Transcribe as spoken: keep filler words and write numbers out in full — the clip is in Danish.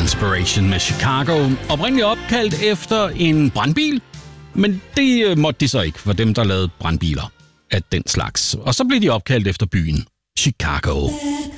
Inspiration med Chicago. Oprindeligt opkaldt efter en brandbil, men det måtte de så ikke for dem, der lavede brandbiler af den slags. Og så blev de opkaldt efter byen Chicago.